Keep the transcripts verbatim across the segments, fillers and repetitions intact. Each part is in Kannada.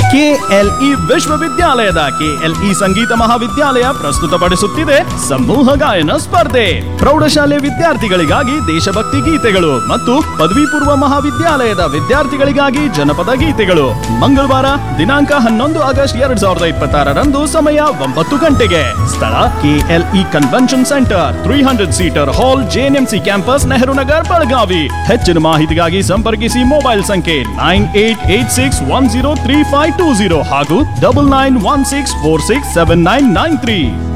ಕೆಎಲ್ಇ ವಿಶ್ವವಿದ್ಯಾಲಯದ ಕೆಎಲ್ಇ ಸಂಗೀತ ಮಹಾವಿದ್ಯಾಲಯ ಪ್ರಸ್ತುತಪಡಿಸುತ್ತಿದೆ ಸಮೂಹ ಗಾಯನ ಸ್ಪರ್ಧೆ. ಪ್ರೌಢಶಾಲೆ ವಿದ್ಯಾರ್ಥಿಗಳಿಗಾಗಿ ದೇಶಭಕ್ತಿ ಗೀತೆಗಳು ಮತ್ತು ಪದವಿ ಪೂರ್ವ ಮಹಾವಿದ್ಯಾಲಯದ ವಿದ್ಯಾರ್ಥಿಗಳಿಗಾಗಿ ಜನಪದ ಗೀತೆಗಳು. ಮಂಗಳವಾರ ದಿನಾಂಕ ಹನ್ನೊಂದು ಆಗಸ್ಟ್ ಎರಡ್ ಸಾವಿರದ ಇಪ್ಪತ್ತಾರರಂದು ಸಮಯ ಒಂಬತ್ತು ಗಂಟೆಗೆ. ಸ್ಥಳ KLE convention centre, three hundred seater ಹಾಲ್, ಜೆಎನ್ಎಂಸಿ ಕ್ಯಾಂಪಸ್, ನೆಹರು ನಗರ್, ಬೆಳಗಾವಿ. ಹೆಚ್ಚಿನ ಮಾಹಿತಿಗಾಗಿ ಸಂಪರ್ಕಿಸಿ ಮೊಬೈಲ್ ಸಂಖ್ಯೆ nine eight eight six one zero three five to zero ಹಾಗೂ double nine one six four six seven nine nine three.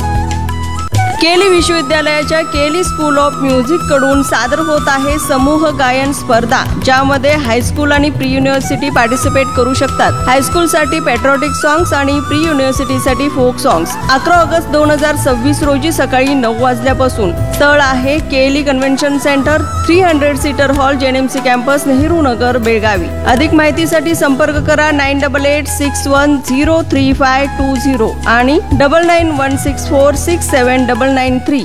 केली विश्वविद्यालयाच्या केली स्कूल ऑफ म्युझिक कडून सादर होत आहे समूह गायन स्पर्धा, ज्यामध्ये हायस्कूल आणि प्री युनिव्हर्सिटी पार्टिसिपेट करू शकतात. हायस्कूल साठी पॅट्रियोटिक सॉंग्स आणि प्री युनिव्हर्सिटी साठी फोक सॉंग्स. अकरा ऑगस्ट दोन हजार सव्वीस रोजी सकाळी नऊ वाजल्यापासून. स्थळ आहे केली convention centre, three hundred seater hall, JNMC campus, Nehru Nagar, Belagavi. अधिक माहितीसाठी संपर्क करा nine double eight six one zero three five to zero आणि double nine one six four six seven double nine three.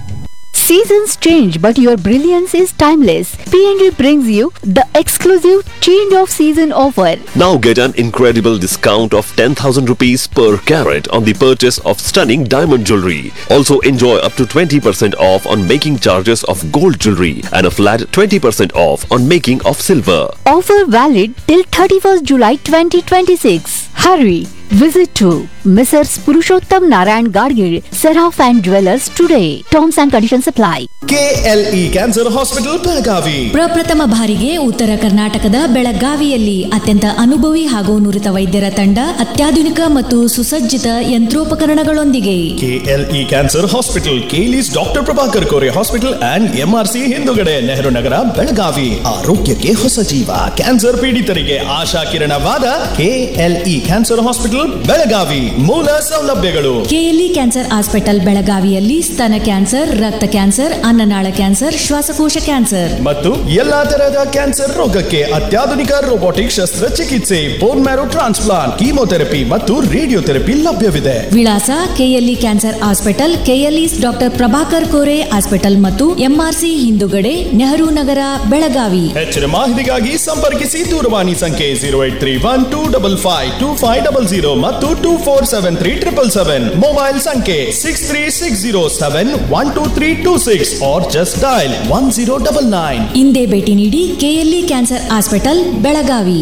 Seasons change, but your brilliance is timeless. P and G brings you the exclusive change of season offer. Now get an incredible discount of ten thousand rupees per carat on the purchase of stunning diamond jewelry. Also enjoy up to twenty percent off on making charges of gold jewelry and a flat twenty percent off on making of silver. Offer valid till thirty-first July twenty twenty-six. Hurry! Visit to Missus Purushottam Narayan Gadgil, Seraph and Jewelers today. Terms and conditions apply. KLE cancer hospital Belagavi. ಪ್ರಪ್ರಥಮ ಬಾರಿಗೆ ಉತ್ತರ ಕರ್ನಾಟಕದ ಬೆಳಗಾವಿಯಲ್ಲಿ ಅತ್ಯಂತ ಅನುಭವಿ ಹಾಗೂ ನುರಿತ ವೈದ್ಯರ ತಂಡ, ಅತ್ಯಾಧುನಿಕ ಮತ್ತು ಸುಸಜ್ಜಿತ ಯಂತ್ರೋಪಕರಣಗಳೊಂದಿಗೆ. KLE cancer hospital, ಕೇಲಿಸ್ doctor Prabhakar Kore hospital and MRC ಹಿಂದುಗಡೆ, ನೆಹರು ನಗರ, ಬೆಳಗಾವಿ. ಆರೋಗ್ಯಕ್ಕೆ ಹೊಸ ಜೀವ. ಕ್ಯಾನ್ಸರ್ ಪೀಡಿತರಿಗೆ ಆಶಾ ಕಿರಣವಾದ ಕೆಎಲ್ಇ ಕ್ಯಾನ್ಸರ್ ಹಾಸ್ಪಿಟಲ್ ಬೆಳಗಾವಿ. ಮೂಲ ಸೌಲಭ್ಯಗಳು: ಕೆಎಲ್ಇ ಕ್ಯಾನ್ಸರ್ ಹಾಸ್ಪಿಟಲ್ ಬೆಳಗಾವಿಯಲ್ಲಿ ಸ್ತನ ಕ್ಯಾನ್ಸರ್, ರಕ್ತ ಕ್ಯಾನ್ಸರ್, ಅನ್ನನಾಳ ಕ್ಯಾನ್ಸರ್, ಶ್ವಾಸಕೋಶ ಕ್ಯಾನ್ಸರ್ ಮತ್ತು ಎಲ್ಲಾ ತರಹದ ಕ್ಯಾನ್ಸರ್ ರೋಗಕ್ಕೆ ಅತ್ಯಾಧುನಿಕ ರೋಬೋಟಿಕ್ ಶಸ್ತ್ರಚಿಕಿತ್ಸೆ, ಬೋನ್ ಮ್ಯಾರೋ ಟ್ರಾನ್ಸ್ಪ್ಲಾಂಟ್, ಕೀಮೋಥೆರಪಿ ಮತ್ತು ರೇಡಿಯೋಥೆರಪಿ ಲಭ್ಯವಿದೆ. ವಿಳಾಸ: KLE cancer hospital, KLE doctor Prabhakar Kore hospital ಮತ್ತು ಎಂಆರ್ಸಿ ಹಿಂದುಗಡೆ, ನೆಹರು ನಗರ, ಬೆಳಗಾವಿ. ಹೆಚ್ಚಿನ ಮಾಹಿತಿಗಾಗಿ ಸಂಪರ್ಕಿಸಿ ದೂರವಾಣಿ ಸಂಖ್ಯೆ zero eight three one two double five two five double zero ಮತ್ತು two four seven three triple seven. Mobile ಸಂಖ್ಯೆ six three six zero seven one two three two six or just dial one zero double nine. ಇಂದೇ ಭೇಟಿ ನೀಡಿ ಕೆಎಲ್ಇ ಕ್ಯಾನ್ಸರ್ ಹಾಸ್ಪಿಟಲ್ ಬೆಳಗಾವಿ.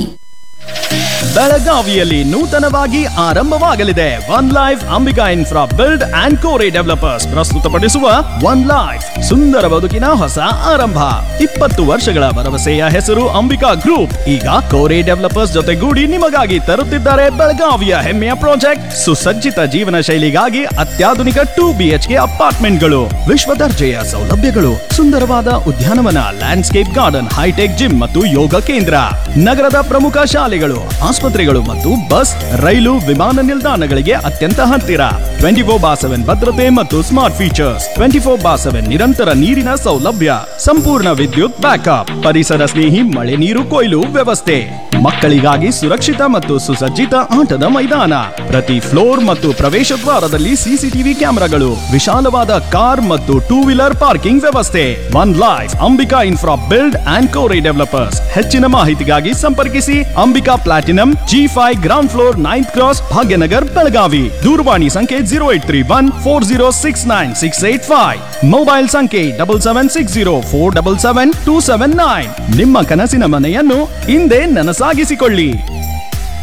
ಬೆಳಗಾವಿಯಲ್ಲಿ ನೂತನವಾಗಿ ಆರಂಭವಾಗಲಿದೆ one life Ambika infra build and Kore developers ಪ್ರಸ್ತುತಪಡಿಸುವ ಒನ್ ಲೈಫ್, ಸುಂದರ ಬದುಕಿನ ಹೊಸ ಆರಂಭ. ಇಪ್ಪತ್ತು ವರ್ಷಗಳ ಭರವಸೆಯ ಹೆಸರು ಅಂಬಿಕಾ ಗ್ರೂಪ್. ಈಗ ಕೋರೆ ಡೆವಲಪರ್ಸ್ ಜೊತೆಗೂಡಿ ನಿಮಗಾಗಿ ತರುತ್ತಿದ್ದಾರೆ ಬೆಳಗಾವಿಯ ಹೆಮ್ಮೆಯ ಪ್ರಾಜೆಕ್ಟ್, ಸುಸಜ್ಜಿತ ಜೀವನ ಶೈಲಿಗಾಗಿ ಅತ್ಯಾಧುನಿಕ ಟೂ ಬಿಎಚ್ಕೆ ಅಪಾರ್ಟ್ಮೆಂಟ್ಗಳು, ವಿಶ್ವ ದರ್ಜೆಯ ಸೌಲಭ್ಯಗಳು, ಸುಂದರವಾದ ಉದ್ಯಾನವನ, ಲ್ಯಾಂಡ್ಸ್ಕೇಪ್ ಗಾರ್ಡನ್, ಹೈಟೆಕ್ ಜಿಮ್ ಮತ್ತು ಯೋಗ ಕೇಂದ್ರ, ನಗರದ ಪ್ರಮುಖ ಶಾಲೆಗಳು, ಆಸ್ಪತ್ರೆಗಳು ಮತ್ತು ಬಸ್, ರೈಲು, ವಿಮಾನ ನಿಲ್ದಾಣಗಳಿಗೆ ಅತ್ಯಂತ ಹತ್ತಿರ. ಟ್ವೆಂಟಿ ಫೋರ್ ಬಾ ಸೆವೆನ್ ಭದ್ರತೆ ಮತ್ತು ಸ್ಮಾರ್ಟ್ ಫೀಚರ್ಸ್, ಟ್ವೆಂಟಿ ಫೋರ್ ಬಾ ಸೆವೆನ್ ನಿರಂತರ ನೀರಿನ ಸೌಲಭ್ಯ, ಸಂಪೂರ್ಣ ವಿದ್ಯುತ್ ಬ್ಯಾಕಪ್, ಪರಿಸರ ಸ್ನೇಹಿ ಮಳೆ ನೀರು ಕೊಯ್ಲು ವ್ಯವಸ್ಥೆ, ಮಕ್ಕಳಿಗಾಗಿ ಸುರಕ್ಷಿತ ಮತ್ತು ಸುಸಜ್ಜಿತ ಆಟದ ಮೈದಾನ, ಪ್ರತಿ ಫ್ಲೋರ್ ಮತ್ತು ಪ್ರವೇಶ ದ್ವಾರದಲ್ಲಿ ಸಿಸಿಟಿವಿ ಕ್ಯಾಮೆರಾಗಳು, ವಿಶಾಲವಾದ ಕಾರ್ ಮತ್ತು ಟೂ ವೀಲರ್ ಪಾರ್ಕಿಂಗ್ ವ್ಯವಸ್ಥೆ. One life Ambika infra build and Kore developers. ಹೆಚ್ಚಿನ ಮಾಹಿತಿಗಾಗಿ ಸಂಪರ್ಕಿಸಿ Ambika platinum, G five, ground floor, ninth cross, Bhagyanagar, Belagavi. ದೂರವಾಣಿ ಸಂಖ್ಯೆ zero eight three one four zero six nine six eight five. Mobile ಸಂಖ್ಯೆ double seven six zero four double seven two seven nine. ನಿಮ್ಮ ಕನಸಿನ ಮನೆಯನ್ನು ಇಂದೇ ನನಸಾಗಿಸಿಕೊಳ್ಳಿ.